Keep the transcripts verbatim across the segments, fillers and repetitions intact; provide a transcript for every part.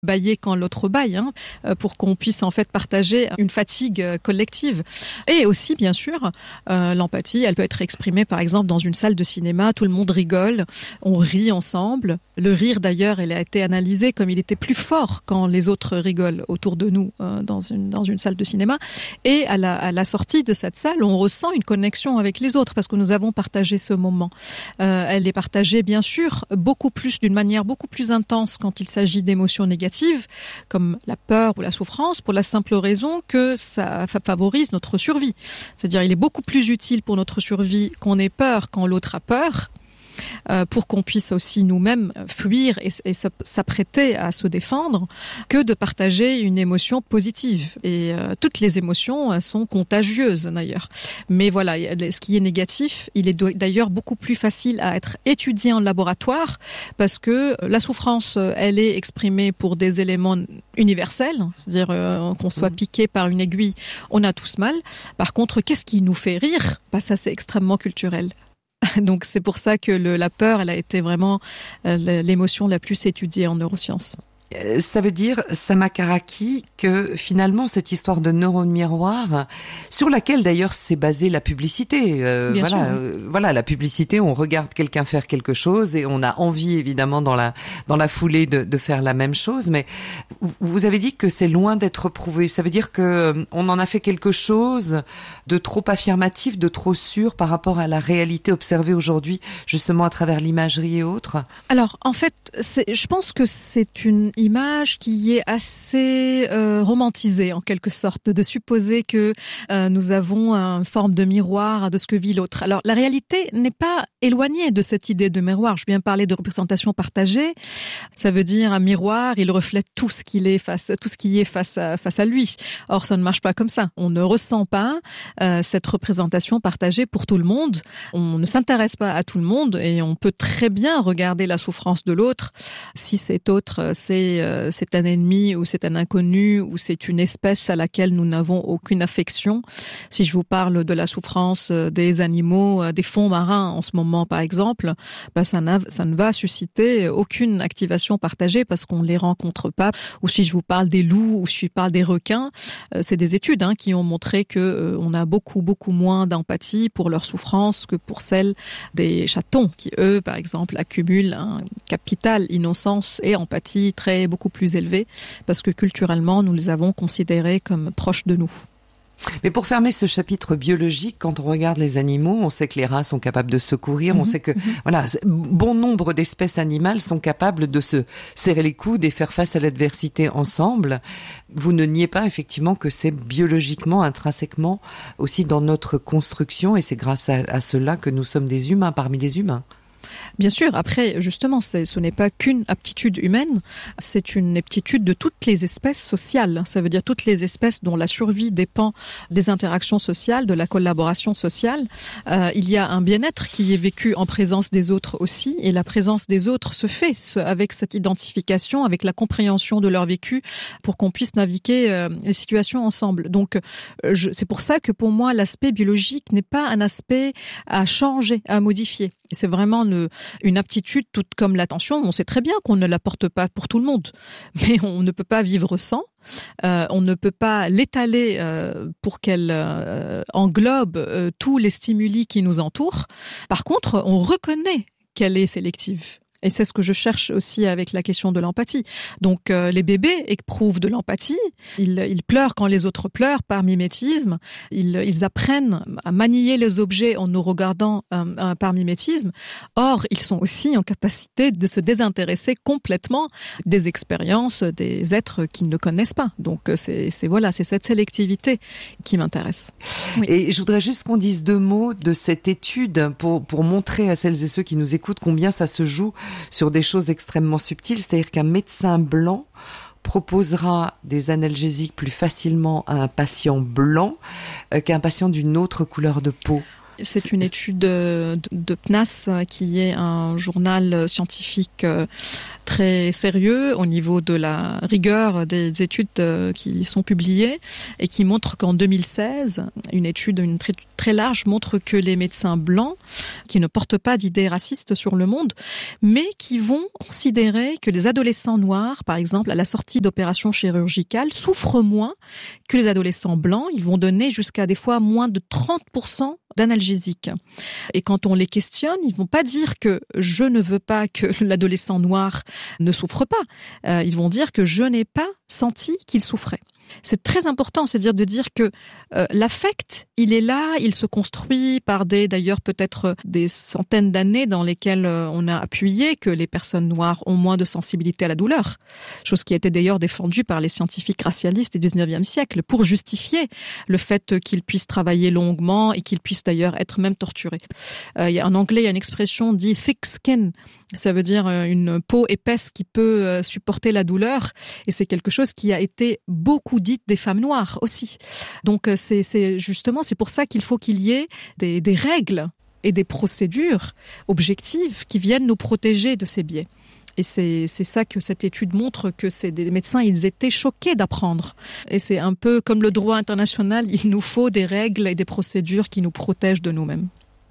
bailler quand l'autre baille, hein, pour qu'on puisse en fait partager une fatigue collective. Et aussi, bien sûr, euh, l'empathie, elle peut être exprimée par exemple dans une salle de cinéma, tout le monde rigole, on rit ensemble. Le rire d'ailleurs, il a été analysé comme il était plus fort quand les autres rigolent autour de nous euh, dans une dans une salle de cinéma. Et à la à la sortie de cette salle, on ressent une connexion avec les autres parce que nous avons partagé ce moment. Euh, elle est partagée bien sûr beaucoup plus d'une manière beaucoup plus intense quand il s'agit d'émotions négatives comme la peur ou la souffrance, pour la simple raison que ça favorise notre survie. C'est-à-dire, il est beaucoup plus utile pour notre survie qu'on ait peur quand l'autre a peur, euh, pour qu'on puisse aussi nous-mêmes fuir et, et s'apprêter à se défendre, que de partager une émotion positive. Et euh, toutes les émotions sont contagieuses d'ailleurs. Mais voilà, ce qui est négatif, il est d'ailleurs beaucoup plus facile à être étudié en laboratoire parce que la souffrance, elle est exprimée pour des éléments universels, c'est-à-dire euh, qu'on soit piqué par une aiguille, on a tous mal. Par contre, qu'est-ce qui nous fait rire ? Bah, ça, c'est extrêmement culturel. Donc c'est pour ça que le, la peur, elle a été vraiment euh, l'émotion la plus étudiée en neurosciences. Ça veut dire, Sama Karaki, que finalement cette histoire de neurones miroirs, sur laquelle d'ailleurs s'est basée la publicité, euh, Bien voilà, sûr. euh, voilà, la publicité, on regarde quelqu'un faire quelque chose et on a envie évidemment dans la dans la foulée de, de faire la même chose. Mais vous avez dit que c'est loin d'être prouvé. Ça veut dire que euh, on en a fait quelque chose de trop affirmatif, de trop sûr par rapport à la réalité observée aujourd'hui, justement à travers l'imagerie et autres. Alors en fait, c'est, je pense que c'est une image qui est assez euh, romantisée en quelque sorte, de supposer que euh, nous avons une forme de miroir de ce que vit l'autre. Alors la réalité n'est pas éloignée de cette idée de miroir. Je viens de parler de représentation partagée. Ça veut dire un miroir, il reflète tout ce qu'il est face, tout ce qui est face à face à lui. Or ça ne marche pas comme ça. On ne ressent pas euh, cette représentation partagée pour tout le monde. On ne s'intéresse pas à tout le monde et on peut très bien regarder la souffrance de l'autre si cet autre c'est c'est un ennemi ou c'est un inconnu ou c'est une espèce à laquelle nous n'avons aucune affection. Si je vous parle de la souffrance des animaux, des fonds marins en ce moment par exemple, bah ça, n'a, ça ne va susciter aucune activation partagée parce qu'on les rencontre pas. Ou si je vous parle des loups ou si je parle des requins, c'est des études hein, qui ont montré que euh, on a beaucoup beaucoup moins d'empathie pour leur souffrance que pour celle des chatons qui eux par exemple accumulent un capital innocence et empathie très beaucoup plus élevé parce que culturellement nous les avons considérés comme proches de nous. Mais pour fermer ce chapitre biologique, quand on regarde les animaux, on sait que les rats sont capables de se courir, mmh, on sait que mmh. voilà, bon nombre d'espèces animales sont capables de se serrer les coudes et faire face à l'adversité ensemble. Vous ne niez pas effectivement que c'est biologiquement, intrinsèquement aussi dans notre construction et c'est grâce à, à cela que nous sommes des humains parmi les humains. Bien sûr, après, justement, c'est, ce n'est pas qu'une aptitude humaine, c'est une aptitude de toutes les espèces sociales. Ça veut dire toutes les espèces dont la survie dépend des interactions sociales, de la collaboration sociale. Euh, il y a un bien-être qui est vécu en présence des autres aussi, et la présence des autres se fait avec cette identification, avec la compréhension de leur vécu, pour qu'on puisse naviguer euh, les situations ensemble. Donc, euh, je, c'est pour ça que pour moi, l'aspect biologique n'est pas un aspect à changer, à modifier. C'est vraiment une, une aptitude, toute comme l'attention. On sait très bien qu'on ne la porte pas pour tout le monde, mais on ne peut pas vivre sans. Euh, on ne peut pas l'étaler euh, pour qu'elle euh, englobe euh, tous les stimuli qui nous entourent. Par contre, on reconnaît qu'elle est sélective. Et c'est ce que je cherche aussi avec la question de l'empathie. Donc, euh, les bébés éprouvent de l'empathie. Ils, ils pleurent quand les autres pleurent par mimétisme. Ils, ils apprennent à manier les objets en nous regardant euh, euh, par mimétisme. Or, ils sont aussi en capacité de se désintéresser complètement des expériences des êtres qu'ils ne connaissent pas. Donc, c'est, c'est voilà, c'est cette sélectivité qui m'intéresse. Oui. Et je voudrais juste qu'on dise deux mots de cette étude pour, pour montrer à celles et ceux qui nous écoutent combien ça se joue sur des choses extrêmement subtiles, c'est-à-dire qu'un médecin blanc proposera des analgésiques plus facilement à un patient blanc euh, qu'à un patient d'une autre couleur de peau. C'est une étude de, de P N A S, qui est un journal scientifique très sérieux au niveau de la rigueur des études qui sont publiées et qui montre qu'en deux mille seize, une étude une très, très large montre que les médecins blancs, qui ne portent pas d'idées racistes sur le monde, mais qui vont considérer que les adolescents noirs, par exemple, à la sortie d'opérations chirurgicales, souffrent moins que les adolescents blancs. Ils vont donner jusqu'à des fois moins de trente pour cent d'analgésiques. Et quand on les questionne, ils vont pas dire que je ne veux pas que l'adolescent noir ne souffre pas. Euh, ils vont dire que je n'ai pas senti qu'il souffrait. C'est très important, c'est-à-dire de dire que euh, l'affect, il est là, il se construit par des, d'ailleurs peut-être des centaines d'années dans lesquelles euh, on a appuyé que les personnes noires ont moins de sensibilité à la douleur, chose qui a été d'ailleurs défendue par les scientifiques racialistes du dix-neuvième siècle pour justifier le fait qu'ils puissent travailler longuement et qu'ils puissent d'ailleurs être même torturés. Euh, il y a, en anglais, il y a une expression dit thick skin, ça veut dire une peau épaisse qui peut euh, supporter la douleur, et c'est quelque chose qui a été beaucoup dite des femmes noires aussi. Donc c'est, c'est justement, c'est pour ça qu'il faut qu'il y ait des, des règles et des procédures objectives qui viennent nous protéger de ces biais. Et c'est, c'est ça que cette étude montre, que c'est des médecins, ils étaient choqués d'apprendre. Et c'est un peu comme le droit international, il nous faut des règles et des procédures qui nous protègent de nous-mêmes.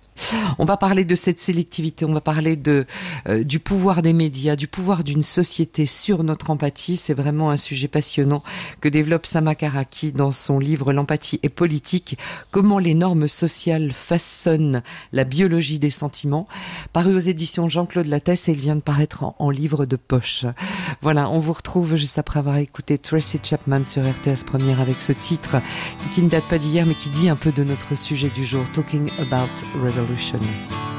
On va parler de cette sélectivité, on va parler de euh, du pouvoir des médias, du pouvoir d'une société sur notre empathie. C'est vraiment un sujet passionnant que développe Sama Karaki dans son livre L'empathie est politique, comment les normes sociales façonnent la biologie des sentiments, paru aux éditions Jean-Claude Lattès, et il vient de paraître en, en livre de poche. Voilà, on vous retrouve juste après avoir écouté Tracy Chapman sur R T S Première avec ce titre qui ne date pas d'hier mais qui dit un peu de notre sujet du jour, Talking About Revolution.